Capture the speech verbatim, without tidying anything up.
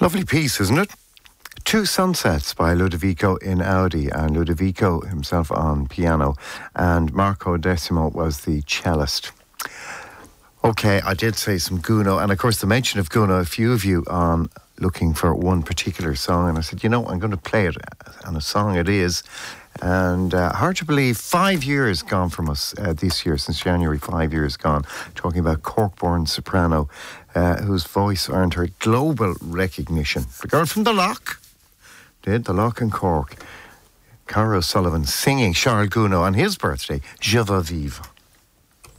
Lovely piece, isn't it? Two Sunsets by Ludovico Einaudi, and Ludovico himself on piano, and Marco Decimo was the cellist. Okay, I did say some Guno, and of course the mention of Guno, a few of you on looking for one particular song, and I said, you know, I'm going to play it, and a song it is. And uh, hard to believe, five years gone from us uh, this year, since January, five years gone, talking about Cork-born soprano, uh, whose voice earned her global recognition. The girl from the Loch did, the Loch in Cork. Cara O'Sullivan singing Charles Gounod on his birthday, Je veux vivre.